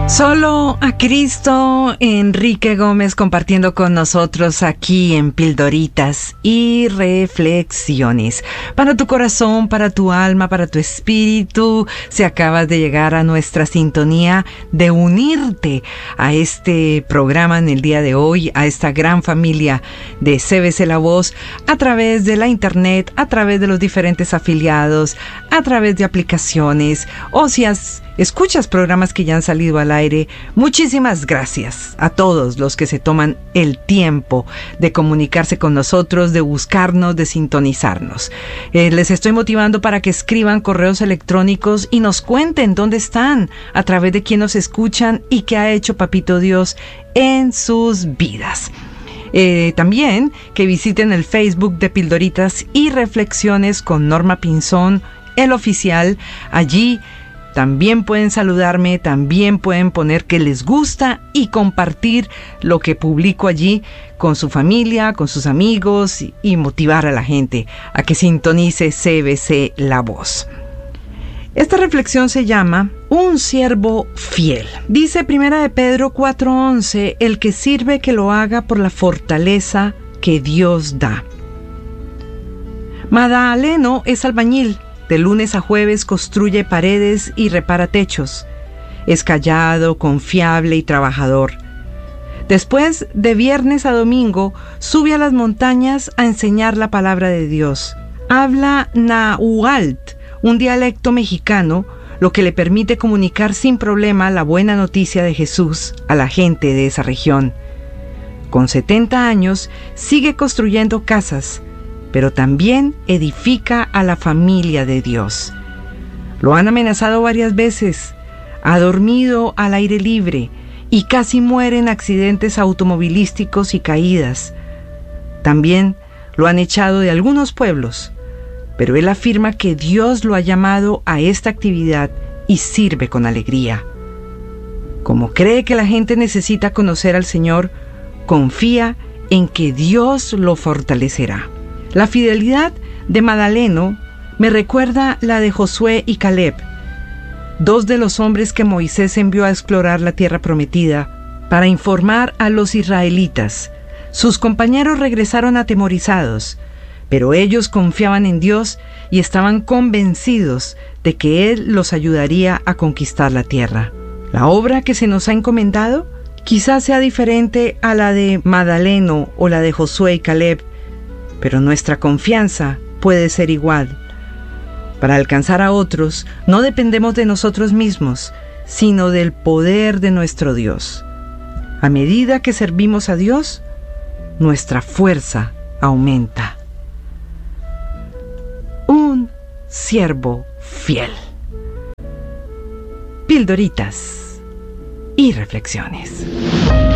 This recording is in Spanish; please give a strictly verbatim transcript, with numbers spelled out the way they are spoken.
Solo a Cristo, Enrique Gómez compartiendo con nosotros aquí en Pildoritas y Reflexiones. Para tu corazón, para tu alma, para tu espíritu, si acabas de llegar a nuestra sintonía de unirte a este programa en el día de hoy, a esta gran familia de C B C La Voz, a través de la internet, a través de los diferentes afiliados, a través de aplicaciones, o si has escuchas programas que ya han salido al aire. Muchísimas gracias a todos los que se toman el tiempo de comunicarse con nosotros, de buscarnos, de sintonizarnos. Eh, les estoy motivando para que escriban correos electrónicos y nos cuenten dónde están, a través de quién nos escuchan y qué ha hecho Papito Dios en sus vidas. Eh, también que visiten el Facebook de Pildoritas y Reflexiones con Norma Pinzón, el oficial. Allí también pueden saludarme, también pueden poner que les gusta y compartir lo que publico allí con su familia, con sus amigos y, y motivar a la gente a que sintonice C B C La Voz. Esta reflexión se llama Un siervo fiel. Dice Primera de Pedro cuatro once, el que sirve que lo haga por la fortaleza que Dios da. Madaleno es albañil. De lunes a jueves construye paredes y repara techos. Es callado, confiable y trabajador. Después, de viernes a domingo, sube a las montañas a enseñar la palabra de Dios. Habla Nahuatl, un dialecto mexicano, lo que le permite comunicar sin problema la buena noticia de Jesús a la gente de esa región. Con setenta años, sigue construyendo casas, pero también edifica a la familia de Dios. Lo han amenazado varias veces, ha dormido al aire libre y casi muere en accidentes automovilísticos y caídas. También lo han echado de algunos pueblos, pero él afirma que Dios lo ha llamado a esta actividad y sirve con alegría. Como cree que la gente necesita conocer al Señor, confía en que Dios lo fortalecerá. La fidelidad de Madaleno me recuerda la de Josué y Caleb, dos de los hombres que Moisés envió a explorar la tierra prometida para informar a los israelitas. Sus compañeros regresaron atemorizados, pero ellos confiaban en Dios y estaban convencidos de que Él los ayudaría a conquistar la tierra. La obra que se nos ha encomendado quizás sea diferente a la de Madaleno o la de Josué y Caleb, pero nuestra confianza puede ser igual. Para alcanzar a otros, no dependemos de nosotros mismos, sino del poder de nuestro Dios. A medida que servimos a Dios, nuestra fuerza aumenta. Un siervo fiel. Pildoritas y reflexiones.